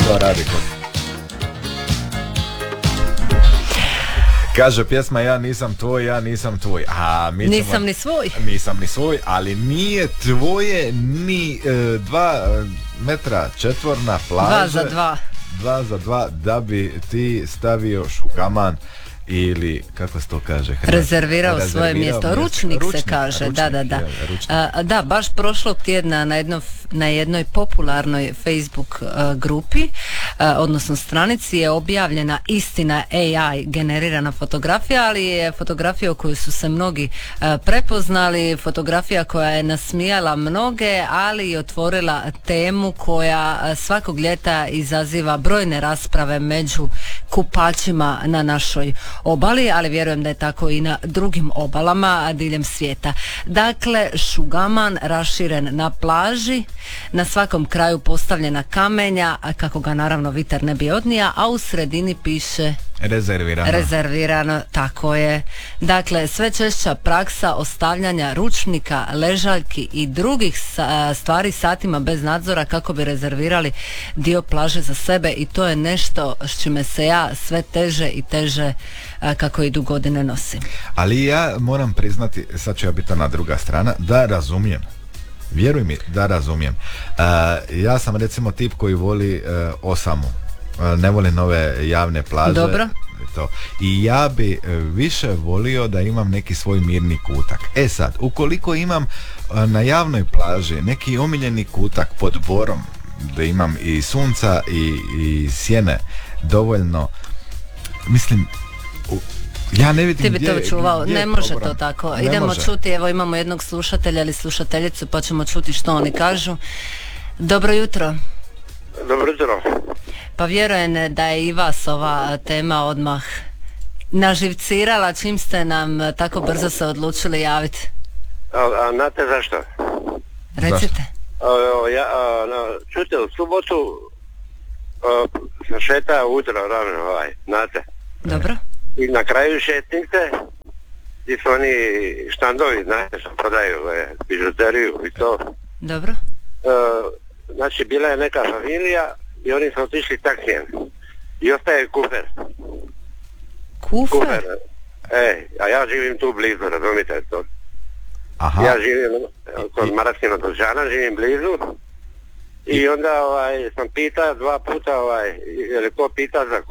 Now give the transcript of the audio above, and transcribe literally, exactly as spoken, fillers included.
to radi. Kaže pjesma ja nisam tvoj, ja nisam tvoj. A, mi ćemo, nisam ni svoj. Nisam ni svoj, ali nije tvoje ni e, dva metra četvorna plaže. Dva za dva. Dva za dva da bi ti stavio šugaman ili, kako se to kaže? Hrvatski? Rezervirao, Rezervirao svoje mjesto. mjesto. Ručnik, ručnik se kaže, ručnik, da, da, da. Je, A, da, baš prošlog tjedna na, jedno, na jednoj popularnoj Facebook uh, grupi, uh, odnosno stranici je objavljena istina A I generirana fotografija, ali je fotografija u kojoj su se mnogi uh, prepoznali, fotografija koja je nasmijala mnoge, ali i otvorila temu koja uh, svakog ljeta izaziva brojne rasprave među kupačima na našoj obali, ali vjerujem da je tako i na drugim obalama diljem svijeta. Dakle, šugaman raširen na plaži, na svakom kraju postavljena kamenja, kako ga naravno vitar ne bi odnija, a u sredini piše rezervirano. Rezervirano, tako je. Dakle, sve češća praksa ostavljanja ručnika, ležaljki i drugih stvari satima bez nadzora kako bi rezervirali dio plaže za sebe, i to je nešto s čime se ja sve teže i teže kako idu godine nosim. Ali ja moram priznati, sad ću ja biti ona druga strana, da razumijem. Vjeruj mi da razumijem. Uh, ja sam recimo tip koji voli uh, osamu. Uh, ne voli nove javne plaže. Dobro. To. I ja bi uh, više volio da imam neki svoj mirni kutak. E sad, ukoliko imam uh, na javnoj plaži neki omiljeni kutak pod borom, da imam i sunca i, i sjene dovoljno, mislim, u, ja ne vidim. Ti bi gdje, to čuvao, gdje ne može problem. to tako. Ne Idemo može. čuti, evo imamo jednog slušatelja ili slušateljicu, pa ćemo čuti što oni kažu. Dobro jutro. Dobro jutro. Pa vjerujem da je i vas ova tema odmah naživcirala čim ste nam tako brzo se odlučili javiti. A, a znate zašto? Recite. A, ja, a, na, čujte, u subotu a, sam šetao ujutro ravno, ovaj, znate. Dobro. I na kraju šetnice gdje su oni štandovi, znate, što prodaju ovaj, bižuteriju i to. Dobro. A, znači, bila je neka familija i oni su otišli taksijem. I ostaje kufer. Kufer? Kufer. E, a ja živim tu blizu, razumite to. Aha. Ja živim kod Maraskina Dožana, živim blizu. I onda ovaj, sam pitao dva puta, ovaj, je li ko pita za